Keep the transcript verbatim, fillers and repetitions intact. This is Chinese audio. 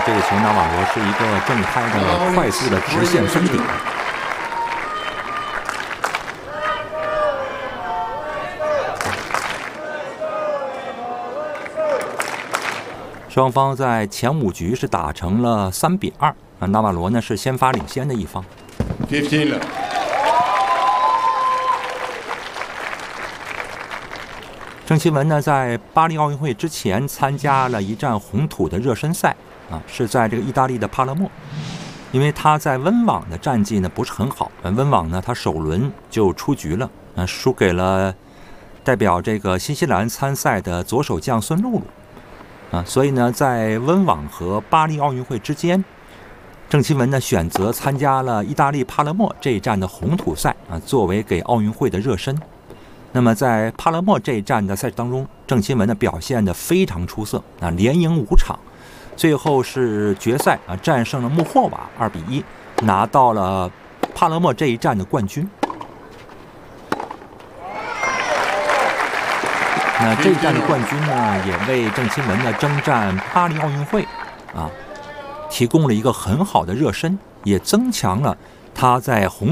这个球纳瓦罗是一个正拍的快速的直线封顶。双方在前五局是打成了三比二啊，纳瓦罗呢是先发领先的一方。 十了。 郑钦文呢，在巴黎奥运会之前参加了一站红土的热身赛啊，是在这个意大利的帕勒莫。因为他在温网的战绩呢不是很好，温网呢他首轮就出局了，啊，输给了代表这个新西兰参赛的左手将孙露露。啊，所以呢，在温网和巴黎奥运会之间，郑钦文呢选择参加了意大利帕勒莫这一站的红土赛啊，作为给奥运会的热身。那么在帕勒莫这一站的赛事当中，郑钦文呢表现得非常出色啊，连赢五场，最后是决赛啊战胜了穆霍瓦二比一，拿到了帕勒莫这一站的冠军。那这一站的冠军呢，也为郑钦文的征战巴黎奥运会啊提供了一个很好的热身，也增强了他在红